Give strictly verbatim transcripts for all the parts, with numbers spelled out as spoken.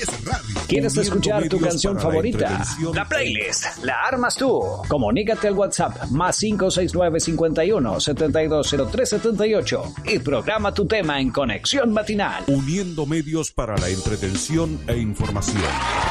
¿Quieres escuchar tu canción favorita? La playlist la armas tú. Comunícate al WhatsApp más cinco seis nueve cincuenta y uno setenta y dos cero tres setenta y ocho y programa tu tema en Conexión Matinal. Uniendo medios para la entretención e información.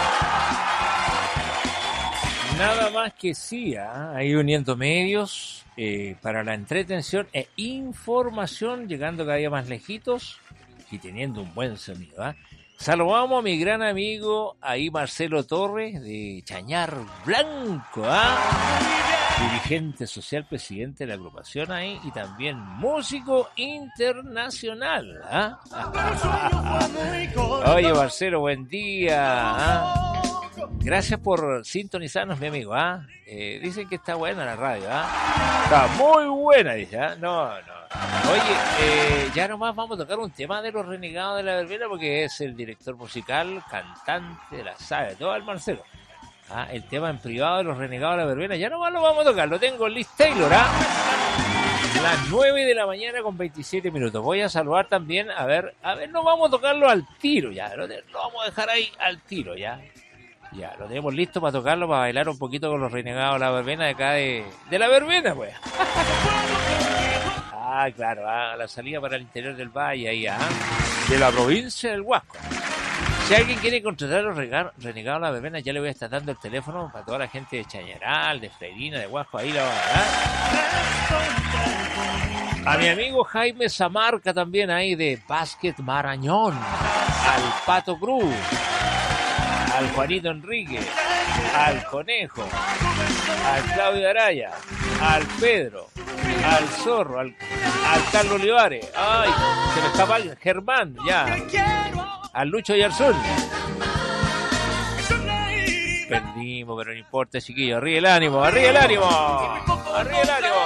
Nada más que sí, ¿eh? Ahí uniendo medios eh, para la entretención e información, llegando cada día más lejitos y teniendo un buen sonido. ¿eh? Saludamos a mi gran amigo ahí Marcelo Torres de Chañar Blanco, ¿eh? dirigente social, presidente de la agrupación ahí y también músico internacional. ¿eh? Oye Marcelo, buen día. ¿eh? Gracias por sintonizarnos, mi amigo. ¿ah? Eh, dicen que está buena la radio. ¿ah? Está muy buena, dice. ¿ah? No, no. Oye, eh, ya nomás vamos a tocar un tema de los Renegados de la Verbena porque es el director musical, cantante de la saga, todo el Marcelo. ¿ah? El tema en privado de los Renegados de la Verbena, ya nomás lo vamos a tocar. Lo tengo en Liz Taylor. ¿ah? Las nueve de la mañana con veintisiete minutos. Voy a saludar también, a ver, a ver, no vamos a tocarlo al tiro ya. Lo, lo vamos a dejar ahí al tiro ya. Ya, lo tenemos listo para tocarlo, para bailar un poquito con los Renegados de la Verbena de acá de, de la Verbena, pues. Ah, claro, ah, la salida para el interior del valle, ahí, ah, de la provincia del Huasco. Si alguien quiere contratar a los Renegados de la Verbena, ya le voy a estar dando el teléfono para toda la gente de Chañaral, de Freirina, de Huasco, ahí la va a dar. A mi amigo Jaime Zamarca también, ahí de Básquet Marañón, al Pato Cruz, al Juanito Enrique, al Conejo, al Claudio Araya, al Pedro, al Zorro, al, al Carlos Olivares, ay, se me escapa alguien, Germán, ya, al Lucho Yarzún. Perdimos, pero no importa, chiquillos, arriba el ánimo, arriba el ánimo, arriba el ánimo.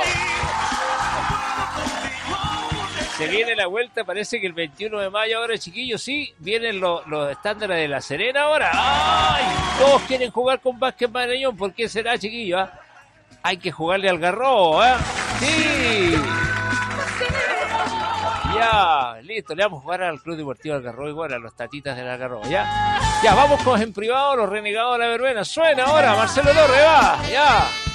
Se viene la vuelta, parece que el veintiuno de mayo ahora, chiquillos, sí, vienen los, los estándares de La Serena ahora. ¡Ay! Todos quieren jugar con Básquet Marañón, ¿por qué será, chiquillos? ¿eh? Hay que jugarle al Garrobo, ¿eh? ¡Sí! Ya, listo, le vamos a jugar al Club Deportivo Algarrobo igual, a los tatitas del Algarrobo, ¿ya? Ya, vamos con en privado los Renegados de la Verbena. Suena ahora, Marcelo Torres, va, ya.